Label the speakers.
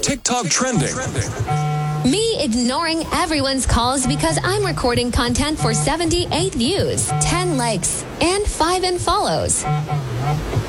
Speaker 1: TikTok trending.
Speaker 2: Me ignoring everyone's calls because I'm recording content for 78 views, 10 likes, and 5 unfollows.